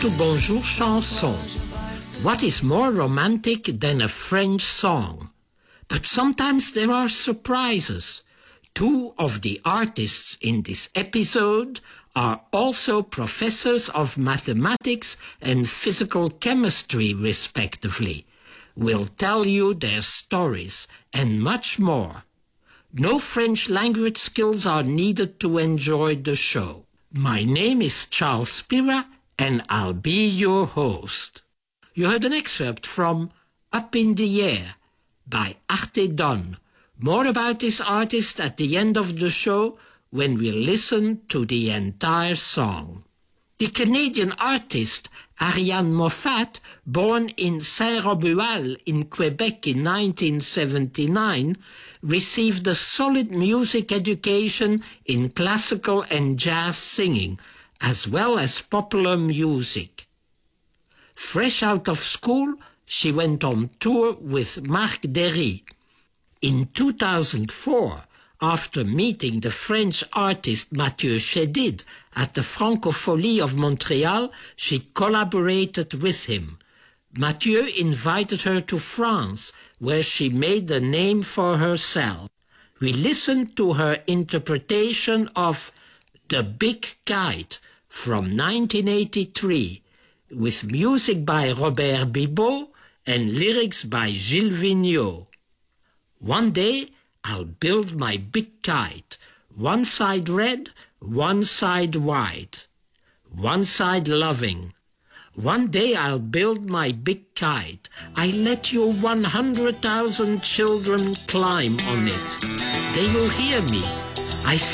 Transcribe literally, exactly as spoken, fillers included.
to Bonjour Chanson. What is more romantic than a French song? But sometimes there are surprises. Two of the artists in this episode are also professors of mathematics and physical chemistry, respectively. We'll tell you their stories and much more. No French language skills are needed to enjoy the show. My name is Charles Spira and I'll be your host. You heard an excerpt from Up in the Air by Arte Don. More about this artist at the end of the show when we listen to the entire song. The Canadian artist Ariane Moffat, born in Saint-Romuald in Quebec in nineteen seventy-nine, received a solid music education in classical and jazz singing, as well as popular music. Fresh out of school, she went on tour with Marc Derry. In two thousand four, after meeting the French artist Mathieu Chédid at the Francophonie of Montreal, she collaborated with him. Mathieu invited her to France, where she made a name for herself. We listened to her interpretation of The Big Kite from nineteen eighty-three, with music by Robert Bibot and lyrics by Gilles Vigneault. One day, I'll build my big kite, one side red, one side white, one side loving. One day I'll build my big kite. I let your one hundred thousand children climb on it. They will hear me. I